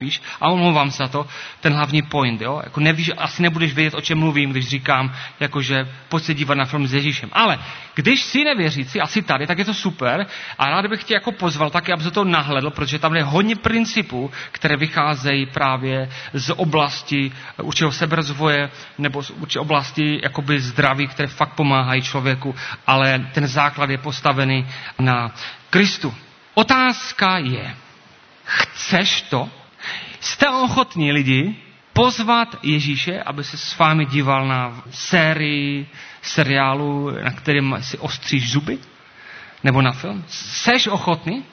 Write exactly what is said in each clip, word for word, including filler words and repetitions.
víš? A omlouvám se za to, ten hlavní point, jo? Jako nevíš, asi nebudeš vědět, o čem mluvím, když říkám, jakože pojď se dívat na film s Ježíšem. Ale když jsi nevěřící, asi tady, tak je to super a rád bych tě jako pozval taky, abys to nahlédl, protože tam je hodně principů, které vycházejí právě z oblasti určitého seberozvoje nebo z určité oblasti jakoby zdraví, které fakt pomáhají člověku, ale ten základ je postavený na Kristu. Otázka je, chceš to? Jste ochotní lidi pozvat Ježíše, aby se s vámi díval na sérii, seriálu, na kterém si ostříš zuby? Nebo na film? Jseš ochotný?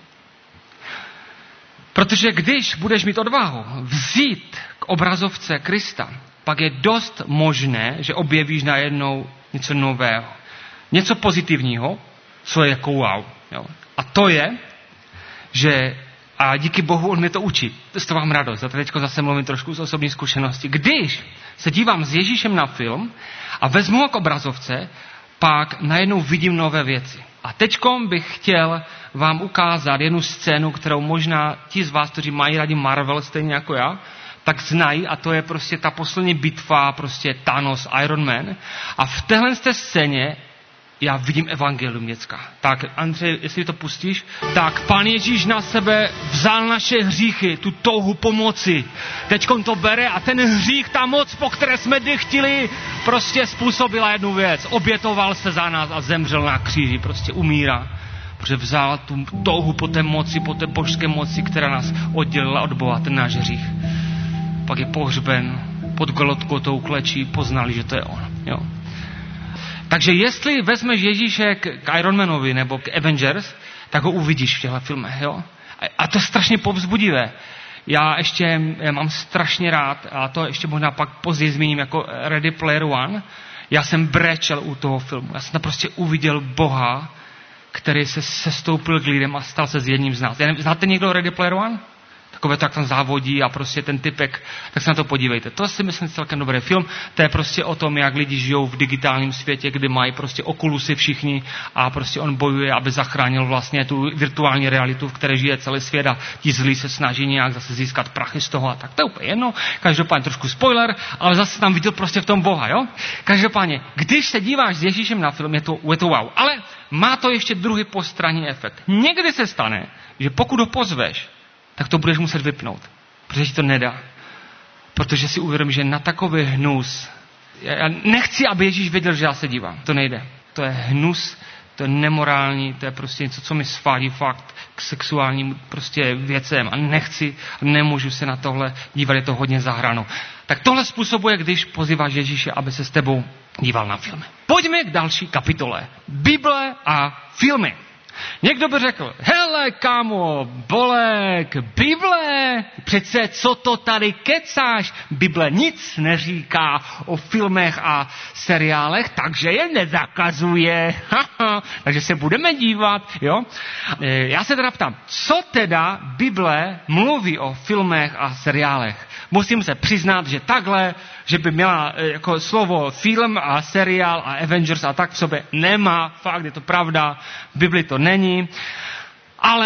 Protože když budeš mít odvahu vzít k obrazovce Krista, pak je dost možné, že objevíš najednou něco nového. Něco pozitivního, co je jako wow. Jo? A to je, že a díky Bohu on mě to učí. Z toho mám radost. A teď zase mluvím trošku z osobní zkušenosti. Když se dívám s Ježíšem na film a vezmu ho k obrazovce, pak najednou vidím nové věci. A teďkom bych chtěl vám ukázat jednu scénu, kterou možná ti z vás, kteří mají rádi Marvel, stejně jako já, tak znají, a to je prostě ta poslední bitva, prostě Thanos, Iron Man. A v téhle scéně já vidím evangelium děcka. Tak, Andřej, jestli to pustíš. Tak, Pán Ježíš na sebe vzal naše hříchy, tu touhu pomoci. Teďkon to bere a ten hřích, ta moc, po které jsme dychtili, prostě způsobila jednu věc. Obětoval se za nás a zemřel na kříži, prostě umírá. Protože vzal tu touhu po té moci, po té božské moci, která nás oddělila od Boha, ten náš hřích. Pak je pohřben, pod Golgotkou tou klečí, poznali, že to je on. Jo. Takže jestli vezmeš Ježíše k Ironmanovi nebo k Avengers, tak ho uvidíš v těchto filmech. Jo? A to je strašně povzbudivé. Já ještě já mám strašně rád, a to ještě možná pak později zmíním, jako Ready Player One. Já jsem brečel u toho filmu. Já jsem tam prostě uviděl Boha, který se sestoupil k lidem a stal se s jedním z nás. Znáte někdo Ready Player One? Takové to, jak tam závodí a prostě ten typek, tak se na to podívejte. To si myslím celkem dobrý film. To je prostě o tom, jak lidi žijou v digitálním světě, kdy mají prostě okulusy všichni a prostě on bojuje, aby zachránil vlastně tu virtuální realitu, v které žije celý svět a ti zlí se snaží nějak zase získat prachy z toho a tak. To je úplně jedno. Každopádně trošku spoiler, ale zase tam viděl prostě v tom Boha, jo? Každopádně, když se díváš s Ježíšem na film, je to, je to wow. Ale má to ještě druhý postranní efekt. Někdy se stane, že pokud ho pozveš, tak to budeš muset vypnout, protože ti to nedá. Protože si uvědomíš, že na takový hnus, já nechci, aby Ježíš věděl, že já se dívám. To nejde. To je hnus, to je nemorální, to je prostě něco, co mi svádí fakt k sexuálním prostě věcem a nechci, nemůžu se na tohle dívat, je to hodně za hranou. Tak tohle způsobuje, když pozýváš Ježíše, aby se s tebou díval na filmy. Pojďme k další kapitole. Bible a filmy. Někdo by řekl, hele kámo, Bolek, Bible, přece co to tady kecáš? Bible nic neříká o filmech a seriálech, takže je nezakazuje. Takže se budeme dívat, jo? Já se teda ptám, co teda Bible mluví o filmech a seriálech? Musím se přiznat, že takhle, že by měla jako slovo film a seriál a Avengers a tak v sobě nemá. Fakt, je to pravda, v Bibli to není. Ale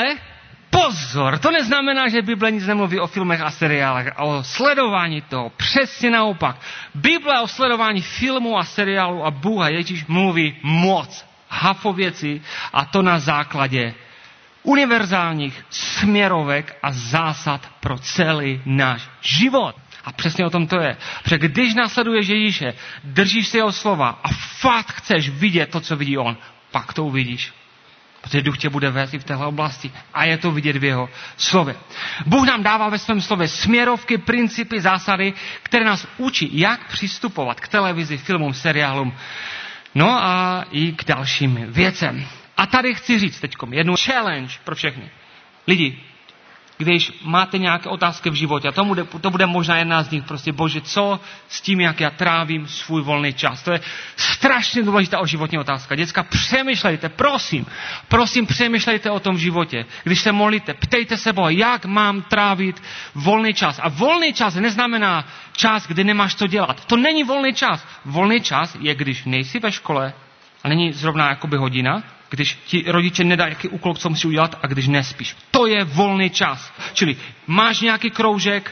pozor, to neznamená, že Bible nic nemluví o filmech a seriálech a o sledování toho. Přesně naopak. Bible o sledování filmů a seriálů a Bůh a Ježíš mluví moc. Hafo věcí a to na základě univerzálních směrovek a zásad pro celý náš život. A přesně o tom to je. Protože když následuješ Ježíše, držíš si jeho slova a fakt chceš vidět to, co vidí on, pak to uvidíš. Protože Duch tě bude vést i v téhle oblasti. A je to vidět v jeho slově. Bůh nám dává ve svém slově směrovky, principy, zásady, které nás učí, jak přistupovat k televizi, filmům, seriálům, no a i k dalším věcem. A tady chci říct teďkom jednu challenge pro všechny. Lidi, když máte nějaké otázky v životě, a to bude, to bude možná jedna z nich, prostě Bože, co s tím, jak já trávím svůj volný čas. To je strašně důležitá o životní otázka. Děcka, přemýšlejte, prosím, prosím, přemýšlejte o tom životě. Když se molíte, ptejte se Boha, jak mám trávit volný čas. A volný čas neznamená čas, kdy nemáš co dělat. To není volný čas. Volný čas je, když nejsi ve škole, a není zrovna jakoby hodina, když ti rodiče nedá jaký úkol, co musíš udělat a když nespíš. To je volný čas. Čili máš nějaký kroužek,